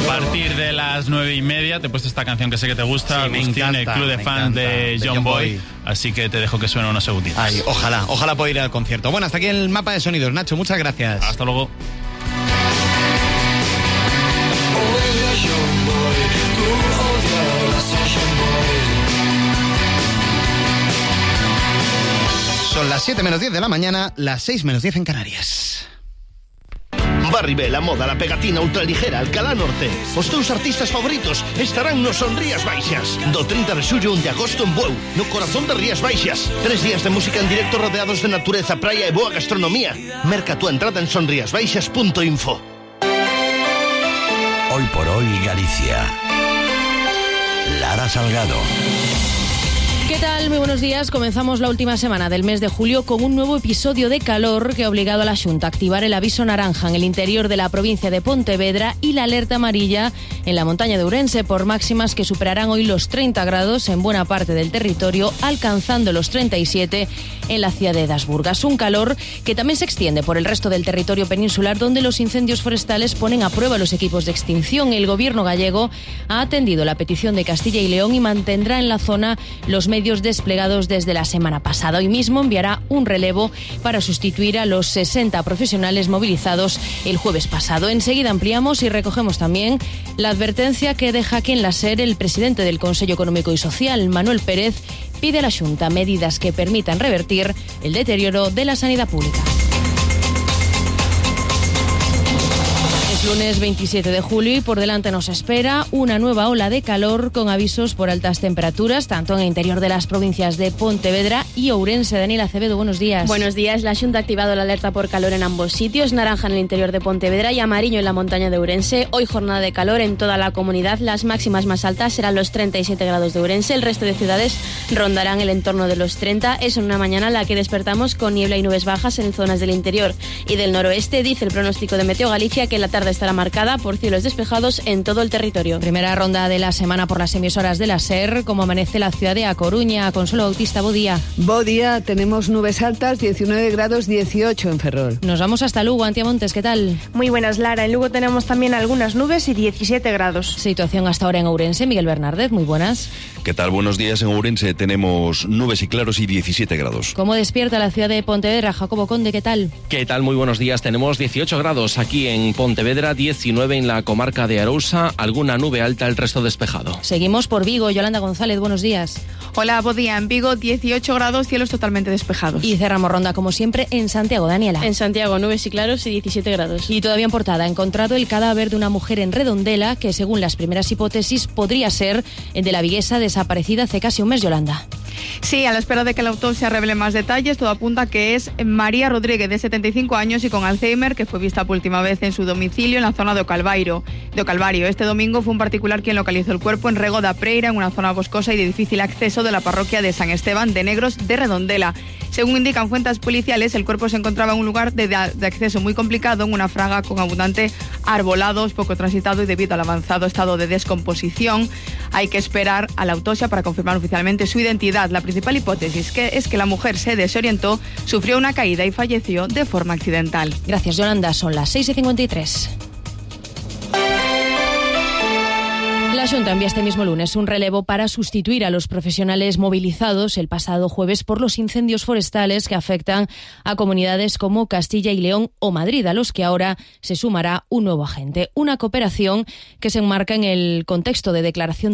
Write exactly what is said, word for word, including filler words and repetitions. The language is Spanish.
partir de las nueve y media te he puesto esta canción que sé que te gusta, sí, me Agustín, encanta, el club de fans de John, John Boy. Boy. Así que te dejo que suene unos segunditos. Ay, ojalá, ojalá pueda ir al concierto. Bueno, hasta aquí el mapa de sonidos. Nacho, muchas gracias. Hasta luego. Son las siete menos diez de la mañana, las seis menos diez en Canarias. Barribé, la moda, la pegatina ultraligera, Alcalá Norte. Os teus artistas favoritos estarán nos Son Rías Baixas. Do treinta de xullo a un de agosto en Bueu, no corazón de Rías Baixas. Tres días de música en directo rodeados de natureza, praia e boa gastronomía. Merca tu entrada en sonriasbaixas punto info. Hoy por hoy Galicia. Lara Salgado. ¿Qué tal? Muy buenos días. Comenzamos la última semana del mes de julio con un nuevo episodio de calor que ha obligado a la Xunta a activar el aviso naranja en el interior de la provincia de Pontevedra y la alerta amarilla en la montaña de Ourense por máximas que superarán hoy los treinta grados en buena parte del territorio, alcanzando los treinta y siete en la ciudad de Das Burgas. Un calor que también se extiende por el resto del territorio peninsular, donde los incendios forestales ponen a prueba los equipos de extinción. El gobierno gallego ha atendido la petición de Castilla y León y mantendrá en la zona los medios desplegados desde la semana pasada. Hoy mismo enviará un relevo para sustituir a los sesenta profesionales movilizados el jueves pasado. Enseguida ampliamos y recogemos también la advertencia que deja aquí en la SER el presidente del Consejo Económico y Social, Manuel Pérez, pide a la Xunta medidas que permitan revertir el deterioro de la sanidad pública. Lunes veintisiete de julio y por delante nos espera una nueva ola de calor con avisos por altas temperaturas, tanto en el interior de las provincias de Pontevedra y Ourense. Daniel Acevedo, buenos días. Buenos días. La Xunta ha activado la alerta por calor en ambos sitios, naranja en el interior de Pontevedra y amarillo en la montaña de Ourense. Hoy jornada de calor en toda la comunidad. Las máximas más altas serán los treinta y siete grados de Ourense. El resto de ciudades rondarán el entorno de los treinta. Es una mañana en la que despertamos con niebla y nubes bajas en zonas del interior y del noroeste. Dice el pronóstico de Meteo Galicia que la tarde estará marcada por cielos despejados en todo el territorio. Primera ronda de la semana por las emisoras de la SER. Como amanece la ciudad de A Coruña. Consuelo Bautista, bo día. Bo día, tenemos nubes altas, diecinueve grados, dieciocho en Ferrol. Nos vamos hasta Lugo. Antía Montes, ¿qué tal? Muy buenas, Lara. En Lugo tenemos también algunas nubes y diecisiete grados. Situación hasta ahora en Ourense. Miguel Bernárdez, muy buenas. ¿Qué tal? Buenos días. En Ourense tenemos nubes y claros y diecisiete grados. ¿Cómo despierta la ciudad de Pontevedra? Jacobo Conde, ¿qué tal? ¿Qué tal? Muy buenos días. Tenemos dieciocho grados aquí en Pontevedra, diecinueve en la comarca de Arousa, alguna nube alta, el resto despejado. Seguimos por Vigo. Yolanda González, buenos días. Hola, buen día. En Vigo, dieciocho grados, cielos totalmente despejados. Y cerramos ronda, como siempre, en Santiago. Daniela. En Santiago, nubes y claros y diecisiete grados. Y todavía en Portada, ha encontrado el cadáver de una mujer en Redondela que, según las primeras hipótesis, podría ser de la viguesa desaparecida hace casi un mes, Yolanda. Sí, a la espera de que la autopsia revele más detalles, todo apunta que es María Rodríguez, de setenta y cinco años y con Alzheimer, que fue vista por última vez en su domicilio en la zona de Ocalvairo. De Ocalvario. Este domingo fue un particular quien localizó el cuerpo en Rego da Preira, en una zona boscosa y de difícil acceso de la parroquia de San Esteban de Negros de Redondela. Según indican fuentes policiales, el cuerpo se encontraba en un lugar de, de acceso muy complicado, en una fraga con abundante arbolados, poco transitado y debido al avanzado estado de descomposición, hay que esperar a la autopsia para confirmar oficialmente su identidad. La principal hipótesis que es que la mujer se desorientó, sufrió una caída y falleció de forma accidental. Gracias, Yolanda. Son las seis y cincuenta y tres. La Xunta envía este mismo lunes un relevo para sustituir a los profesionales movilizados el pasado jueves por los incendios forestales que afectan a comunidades como Castilla y León o Madrid, a los que ahora se sumará un nuevo agente. Una cooperación que se enmarca en el contexto de declaración